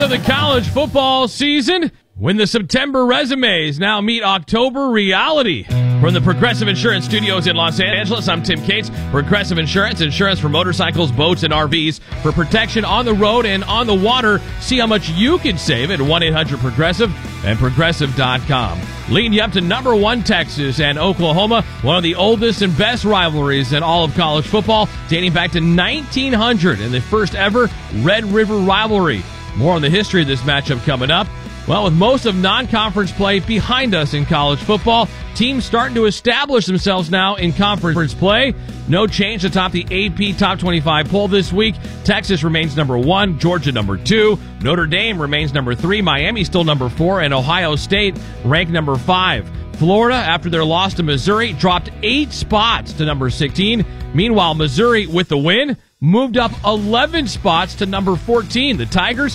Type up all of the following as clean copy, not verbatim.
Of the college football season, when the September resumes now meet October reality. From the Progressive Insurance Studios in Los Angeles, I'm Tim Cates. Progressive Insurance, insurance for motorcycles, boats, and RVs for protection on the road and on the water. See how much you can save at 1-800-PROGRESSIVE and Progressive.com. Leading you up to number one Texas and Oklahoma, one of the oldest and best rivalries in all of college football, dating back to 1900 and the first ever Red River rivalry. More on the history of this matchup coming up. Well, with most of non-conference play behind us in college football, teams starting to establish themselves now in conference play. No change atop the AP Top 25 poll this week. Texas remains number 1, Georgia number 2, Notre Dame remains number 3, Miami still number 4, and Ohio State ranked number 5. Florida, after their loss to Missouri, dropped 8 spots to number 16. Meanwhile, Missouri, with the win, moved up 11 spots to number 14. The Tigers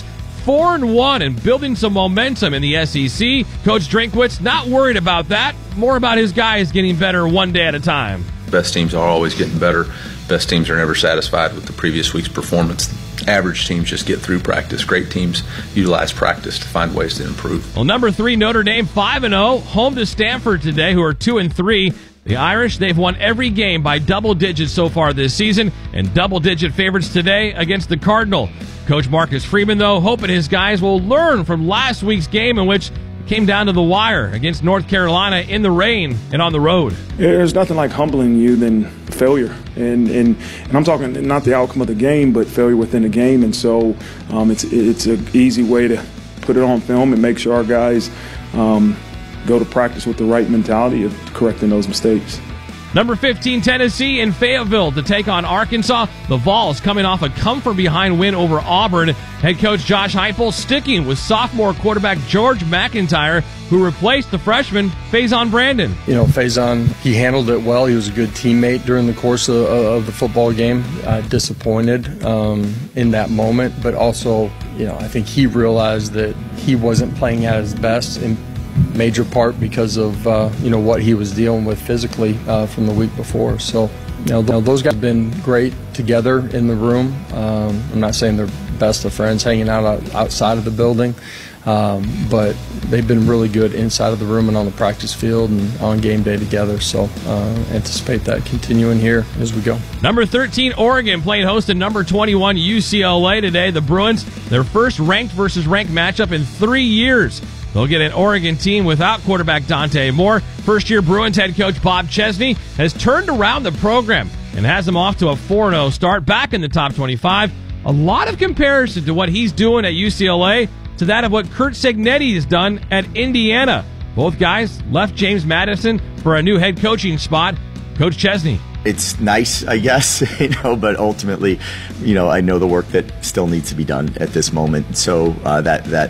4-1 and building some momentum in the SEC. Coach Drinkwitz not worried about that. More about his guys getting better one day at a time. Best teams are always getting better. Best teams are never satisfied with the previous week's performance. Average teams just get through practice. Great teams utilize practice to find ways to improve. Well, number 3, Notre Dame 5-0, home to Stanford today, who are 2-3. The Irish, they've won every game by double digits so far this season, and double-digit favorites today against the Cardinal. Coach Marcus Freeman, though, hoping his guys will learn from last week's game in which it came down to the wire against North Carolina in the rain and on the road. There's nothing like humbling you than failure, and I'm talking not the outcome of the game, but failure within the game. And so it's an easy way to put it on film and make sure our guys go to practice with the right mentality of correcting those mistakes. Number 15, Tennessee in Fayetteville to take on Arkansas. The Vols coming off a come-from-behind win over Auburn. Head coach Josh Heupel sticking with sophomore quarterback George McIntyre, who replaced the freshman Faison Brandon. You know, Faison, he handled it well. He was a good teammate during the course of the football game. Disappointed in that moment, but also, you know, I think he realized that he wasn't playing at his best in major part because of you know, what he was dealing with physically from the week before. So you know, those guys have been great together in the room. I'm not saying they're best of friends hanging out outside of the building, but they've been really good inside of the room and on the practice field and on game day together. So anticipate that continuing here as we go. Number 13, Oregon playing host to number 21, UCLA today. The Bruins, their first ranked versus ranked matchup in 3 years. They'll get an Oregon team without quarterback Dante Moore. First-year Bruins head coach Bob Chesney has turned around the program and has them off to a 4-0 start, back in the top 25. A lot of comparison to what he's doing at UCLA to that of what Curt Cignetti has done at Indiana. Both guys left James Madison for a new head coaching spot. Coach Chesney. It's nice, I guess, you know, but ultimately, you know, I know the work that still needs to be done at this moment. So that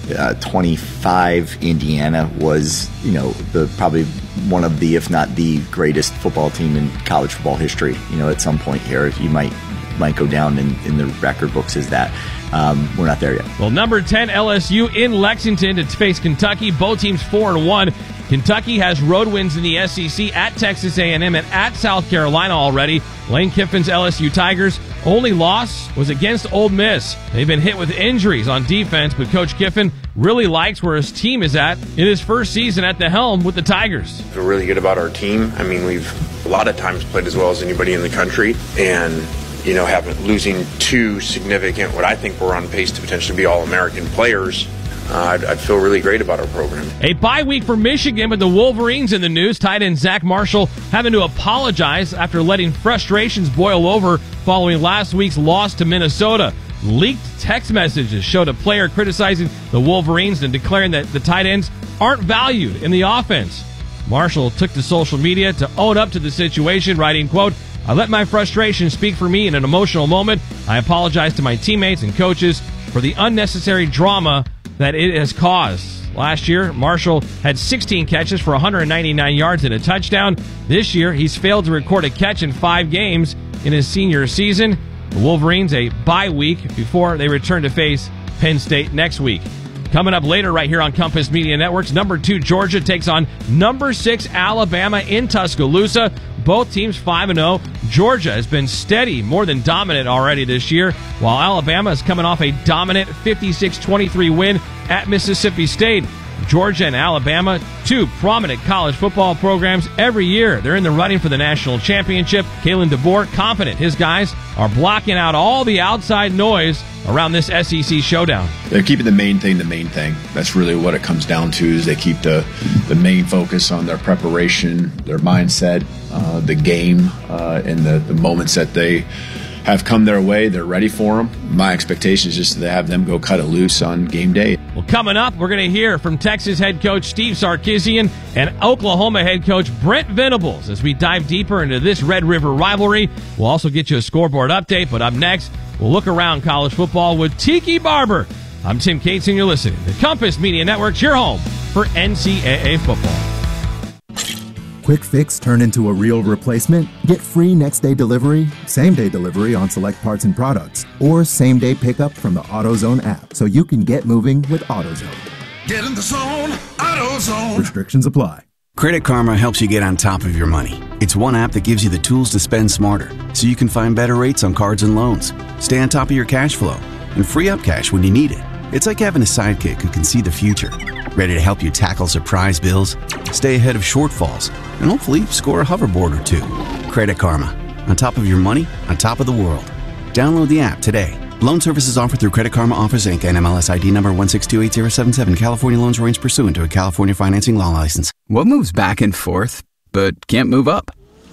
25 Indiana was, you know, probably one of the, if not the greatest football team in college football history. You know, at some point here, you might go down in the record books as that. We're not there yet. Well, number 10 LSU in Lexington to face Kentucky. Both teams 4-1. Kentucky has road wins in the SEC at Texas A&M and at South Carolina already. Lane Kiffin's LSU Tigers' only loss was against Ole Miss. They've been hit with injuries on defense, but Coach Kiffin really likes where his team is at in his first season at the helm with the Tigers. I feel really good about our team. I mean, we've a lot of times played as well as anybody in the country, and you know, losing 2 significant, what I think we're on pace to potentially be All-American players, I'd feel really great about our program. A bye week for Michigan, but the Wolverines in the news. Tight end Zach Marshall having to apologize after letting frustrations boil over following last week's loss to Minnesota. Leaked text messages showed a player criticizing the Wolverines and declaring that the tight ends aren't valued in the offense. Marshall took to social media to own up to the situation, writing, quote, "I let my frustration speak for me in an emotional moment. I apologize to my teammates and coaches for the unnecessary drama that it has caused." Last year, Marshall had 16 catches for 199 yards and a touchdown. This year, he's failed to record a catch in 5 games in his senior season. The Wolverines a bye week before they return to face Penn State next week. Coming up later right here on Compass Media Networks, number 2 Georgia takes on number 6 Alabama in Tuscaloosa. both teams 5-0. Georgia has been steady, more than dominant already this year, while Alabama is coming off a dominant 56-23 win at Mississippi State. Georgia and Alabama, two prominent college football programs every year. They're in the running for the national championship. Kalen DeBoer, confident his guys are blocking out all the outside noise around this SEC showdown. They're keeping the main thing. That's really what it comes down to, is they keep the main focus on their preparation, their mindset, the game, and the moments that they have come their way. They're ready for them. My expectation is just to have them go cut it loose on game day. Well, coming up, we're going to hear from Texas head coach Steve Sarkisian and Oklahoma head coach Brent Venables as we dive deeper into this Red River rivalry. We'll also get you a scoreboard update, but up next, we'll look around college football with Tiki Barber. I'm Tim Cates, and you're listening to Compass Media Network's your home for NCAA football. Quick fix turn into a real replacement? Get free next-day delivery, same-day delivery on select parts and products, or same-day pickup from the AutoZone app so you can get moving with AutoZone. Get in the zone, AutoZone. Restrictions apply. Credit Karma helps you get on top of your money. It's one app that gives you the tools to spend smarter, so you can find better rates on cards and loans, stay on top of your cash flow, and free up cash when you need it. It's like having a sidekick who can see the future, ready to help you tackle surprise bills, stay ahead of shortfalls, and hopefully score a hoverboard or two. Credit Karma. On top of your money, on top of the world. Download the app today. Loan services offered through Credit Karma Offers Inc. and MLS ID number 1628077. California loans arranged pursuant to a California financing law license. What moves back and forth, but can't move up?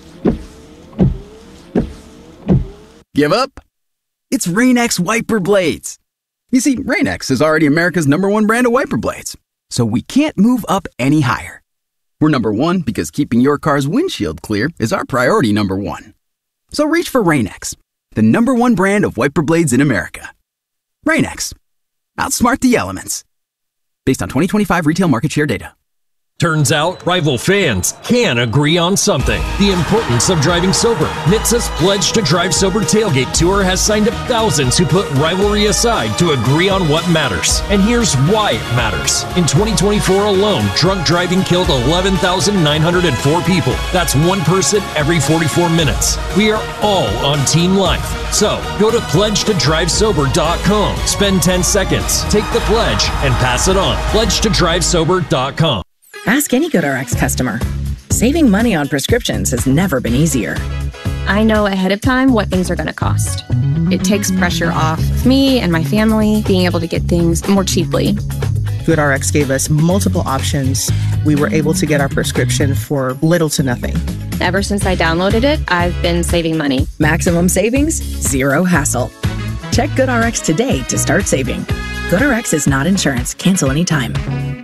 Give up? It's Rain-X wiper blades. You see, Rain-X is already America's #1 brand of wiper blades, so we can't move up any higher. We're #1 because keeping your car's windshield clear is our priority #1. So reach for Rain-X, the #1 brand of wiper blades in America. Rain-X. Outsmart the elements. Based on 2025 retail market share data. Turns out, rival fans can agree on something. The importance of driving sober. NHTSA's Pledge to Drive Sober Tailgate Tour has signed up thousands who put rivalry aside to agree on what matters. And here's why it matters. In 2024 alone, drunk driving killed 11,904 people. That's one person every 44 minutes. We are all on Team Life. So, go to pledgetodrivesober.com. Spend 10 seconds, take the pledge, and pass it on. Pledgetodrivesober.com. Ask any GoodRx customer. Saving money on prescriptions has never been easier. I know ahead of time what things are going to cost. It takes pressure off me and my family being able to get things more cheaply. GoodRx gave us multiple options. We were able to get our prescription for little to nothing. Ever since I downloaded it, I've been saving money. Maximum savings, zero hassle. Check GoodRx today to start saving. GoodRx is not insurance. Cancel anytime.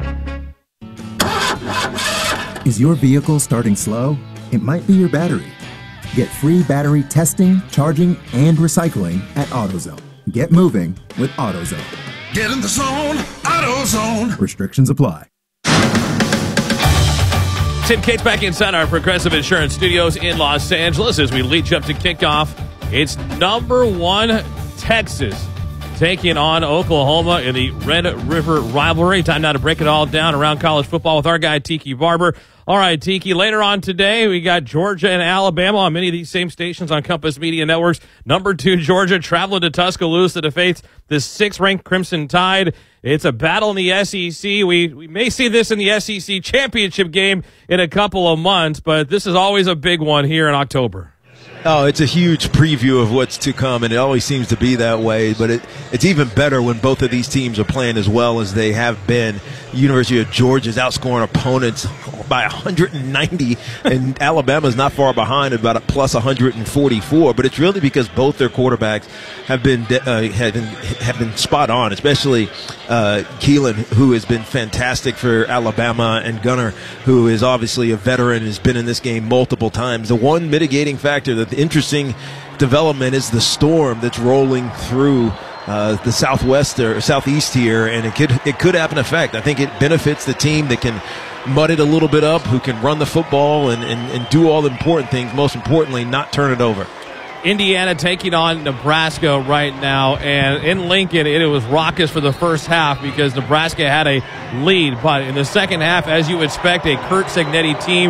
Is your vehicle starting slow? It might be your battery. Get free battery testing, charging, and recycling at AutoZone. Get moving with AutoZone. Get in the zone, AutoZone. Restrictions apply. Tim Cates back inside our Progressive Insurance Studios in Los Angeles as we lead you up to kickoff. It's #1 Texas taking on Oklahoma in the Red River rivalry. Time now to break it all down around college football with our guy, Tiki Barber. All right, Tiki, later on today, we got Georgia and Alabama on many of these same stations on Compass Media Networks. #2 Georgia traveling to Tuscaloosa to face the 6th-ranked Crimson Tide. It's a battle in the SEC. We may see this in the SEC championship game in a couple of months, but this is always a big one here in October. Oh, it's a huge preview of what's to come, and it always seems to be that way. But it's even better when both of these teams are playing as well as they have been. University of Georgia is outscoring opponents by 190, and Alabama's not far behind, about a plus 144. But it's really because both their quarterbacks have been spot on, especially Keelan, who has been fantastic for Alabama, and Gunnar, who is obviously a veteran, has been in this game multiple times. The one mitigating factor, the interesting development, is the storm that's rolling through the southwest or southeast here, and it could have an effect. I think it benefits the team that can mud it a little bit up, who can run the football and do all the important things, most importantly, not turn it over. Indiana taking on Nebraska right now, and in Lincoln it was raucous for the first half because Nebraska had a lead, but in the second half, as you expect, a Curt Cignetti team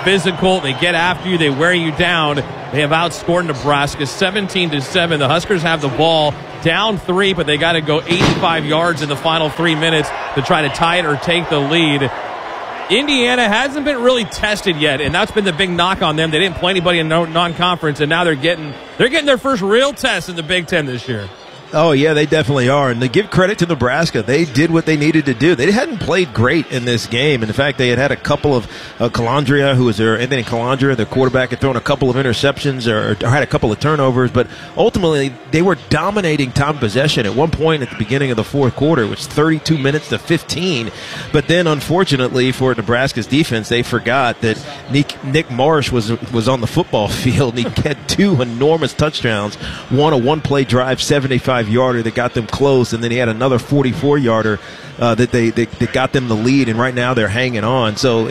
physical. They get after you. They wear you down. They have outscored Nebraska 17-7. The Huskers have the ball down 3, but they got to go 85 yards in the final 3 minutes to try to tie it or take the lead. Indiana hasn't been really tested yet, and that's been the big knock on them. They didn't play anybody in non-conference, and now they're getting their first real test in the Big Ten this year. Oh, yeah, they definitely are. And to give credit to Nebraska, they did what they needed to do. They hadn't played great in this game. In fact, they had a couple of Calandria, who was Anthony Calandria, their quarterback, had thrown a couple of interceptions or had a couple of turnovers. But ultimately, they were dominating time possession. At one point at the beginning of the fourth quarter, it was 32 minutes to 15. But then, unfortunately, for Nebraska's defense, they forgot that Nick Marsh was on the football field. And he had 2 enormous touchdowns, one a one-play drive, 75-yarder that got them close, and then he had another 44-yarder that got them the lead, and right now they're hanging on. So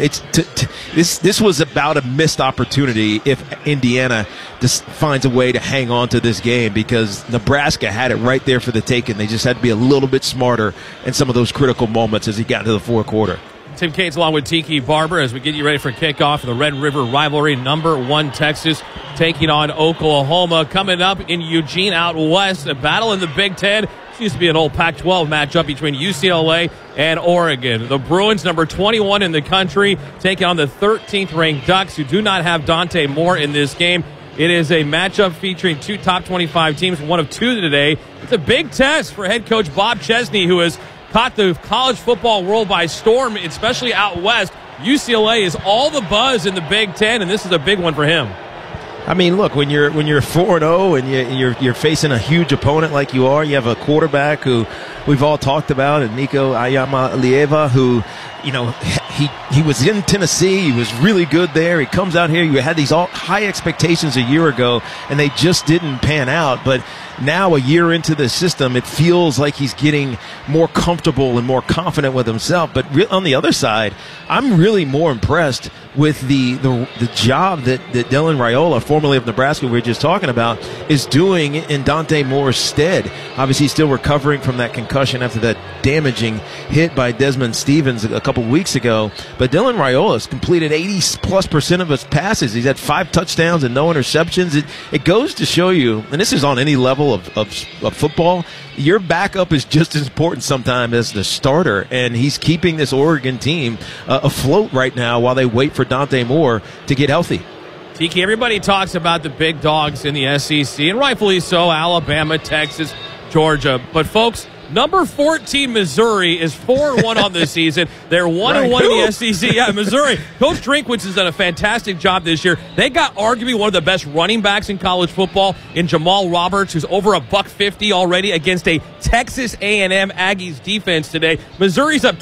this was about a missed opportunity if Indiana just finds a way to hang on to this game, because Nebraska had it right there for the taking. They just had to be a little bit smarter in some of those critical moments as he got into the fourth quarter. Tim Cates along with Tiki Barber as we get you ready for kickoff of the Red River rivalry. Number 1 Texas taking on Oklahoma. Coming up in Eugene out west, a battle in the Big Ten. This used to be an old Pac-12 matchup between UCLA and Oregon. The Bruins, number 21 in the country, taking on the 13th-ranked Ducks, who do not have Dante Moore in this game. It is a matchup featuring 2 top 25 teams, one of 2 today. It's a big test for head coach Bob Chesney, who has caught the college football world by storm, especially out west. UCLA is all the buzz in the Big Ten, and this is a big one for him. I mean, look, when you're 4-0 and you're facing a huge opponent like you are, you have a quarterback who we've all talked about, and Nico Iamaleava, who, you know, he was in Tennessee. He was really good there. He comes out here. You had these high expectations a year ago, and they just didn't pan out. But now, a year into the system, it feels like he's getting more comfortable and more confident with himself. But on the other side, I'm really more impressed with the job that Dylan Raiola, formerly of Nebraska, we were just talking about, is doing in Dante Moore's stead. Obviously, he's still recovering from that concussion after that damaging hit by Desmond Stevens a couple weeks ago. But Dylan Raiola has completed 80+% of his passes. He's had 5 touchdowns and no interceptions. It goes to show you, and this is on any level of football, your backup is just as important sometimes as the starter, and he's keeping this Oregon team afloat right now while they wait for Dante Moore to get healthy. Tiki, everybody talks about the big dogs in the SEC, and rightfully so, Alabama, Texas, Georgia. But, folks, number 14, Missouri, is 4-1 on the season. They're 1-1 in the SEC. Yeah, Missouri. Coach Drinkwitz has done a fantastic job this year. They got arguably one of the best running backs in college football in Jamal Roberts, who's over $150 already against a Texas A&M Aggies defense today. Missouri's up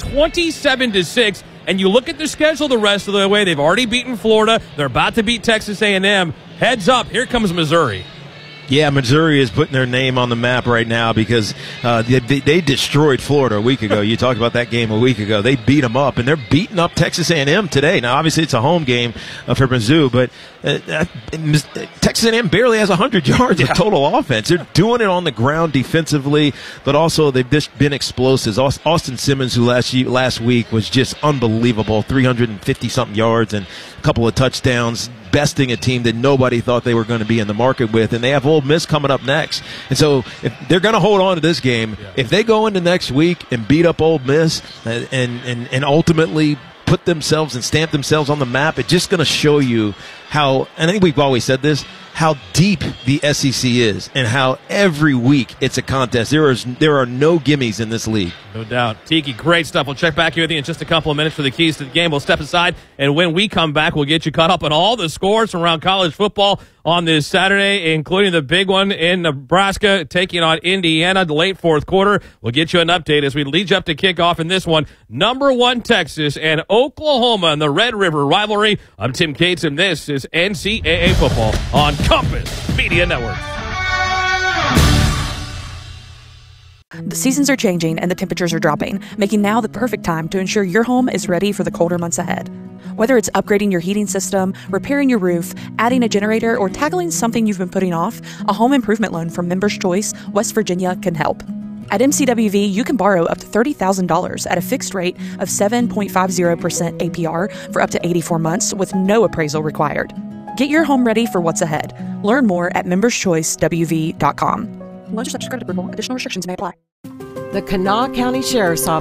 27-6. And you look at their schedule the rest of the way. They've already beaten Florida. They're about to beat Texas A&M. Heads up. Here comes Missouri. Yeah, Missouri is putting their name on the map right now because they destroyed Florida a week ago. You talked about that game a week ago. They beat them up, and they're beating up Texas A&M today. Now, obviously, it's a home game for Mizzou, but Texas A&M barely has 100 yards of total offense. They're doing it on the ground defensively, but also they've just been explosives. Austin Simmons, who last week was just unbelievable, 350-something yards and a couple of touchdowns, besting a team that nobody thought they were going to be in the market with, and they have Ole Miss coming up next. And so if they're going to hold on to this game, if they go into next week and beat up Ole Miss and ultimately put themselves and stamp themselves on the map, it's just going to show you how, and I think we've always said this, how deep the SEC is and how every week it's a contest. There are no gimmies in this league. No doubt. Tiki, great stuff. We'll check back here with you in just a couple of minutes for the keys to the game. We'll step aside, and when we come back, we'll get you caught up on all the scores from around college football on this Saturday, including the big one in Nebraska taking on Indiana, the late fourth quarter. We'll get you an update as we lead you up to kickoff in this one. Number 1 Texas and Oklahoma in the Red River rivalry. I'm Tim Cates, and this is NCAA football on Compass Media Network. The seasons are changing and the temperatures are dropping, making now the perfect time to ensure your home is ready for the colder months ahead. Whether it's upgrading your heating system, repairing your roof, adding a generator, or tackling something you've been putting off, a home improvement loan from Members Choice West Virginia can help. At MCWV, you can borrow up to $30,000 at a fixed rate of 7.50% APR for up to 84 months with no appraisal required. Get your home ready for what's ahead. Learn more at memberschoicewv.com. Loans are subject to credit approval. Additional restrictions may apply. The Kanawha County Sheriff's Office